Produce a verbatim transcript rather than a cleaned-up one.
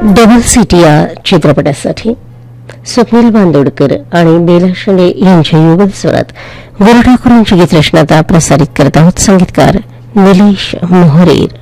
Double city या चित्रपटासाठी स्वप्नील बांदोडकर आणि बेला शेंडे यांच्या युगल स्वरात गुरु ठाकूरांची गीत रचना प्रसारित करत आहोत. संगीतकार निलेश मोहरेर.